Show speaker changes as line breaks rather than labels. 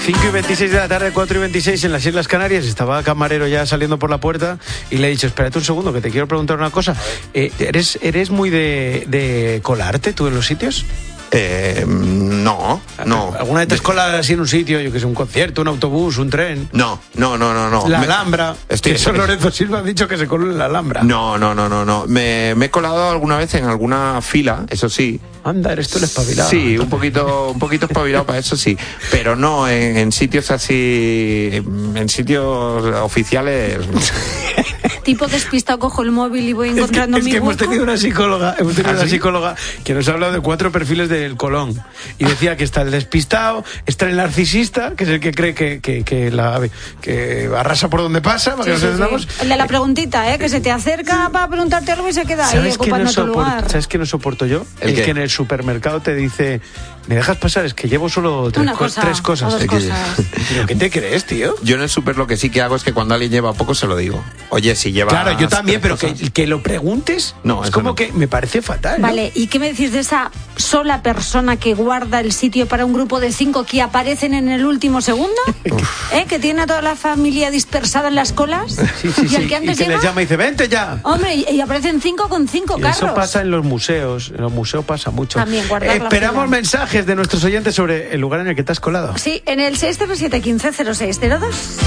5:26 de la tarde, 4:26 en las Islas Canarias. Estaba camarero ya saliendo por la puerta y le he dicho, espérate un segundo, que te quiero preguntar una cosa. ¿Eres muy de colarte tú en los sitios?
No.
¿Alguna vez te has colado así en un sitio, yo que sé, un concierto, un autobús, un tren?
No.
La Alhambra. Lorenzo Silva ha dicho que se coló en la Alhambra.
No. Me he colado alguna vez en alguna fila, eso sí.
Anda, eres tú el espabilado.
Sí, un poquito espabilado para eso sí. Pero no, en sitios así, en sitios oficiales.
Tipo despistado, cojo el móvil y voy encontrando mi hueco.
Hemos tenido una psicóloga que nos ha hablado de 4 perfiles del Colón. Y decía que está el despistado, está el narcisista, que es el que cree que arrasa por donde pasa, para que nos entendamos.
El de la preguntita, que se te acerca para preguntarte algo y se queda ahí ocupando tu lugar.
¿Sabes qué no soporto yo? El que en el supermercado te dice, ¿me dejas pasar? Es que llevo solo 3 cosas. ¿Pero qué te crees, tío?
Yo en el súper lo que sí que hago es que cuando alguien lleva poco se lo digo. Oye, si lleva...
Claro, yo también, pero que lo preguntes, no, es como no. Que me parece fatal.
Vale, ¿no? ¿Y qué me decís de esa sola persona que guarda el sitio para un grupo de 5 que aparecen en el último segundo? Que tiene a toda la familia dispersada en las colas.
Sí, y que les llama y dice, vente ya.
Hombre, y aparecen 5 con 5 carros.
Eso pasa en los museos. En los museos pasa mucho.
También guardar
Esperamos mensajes de nuestros oyentes sobre el lugar en el que te has colado.
Sí, en el 607 15 0602.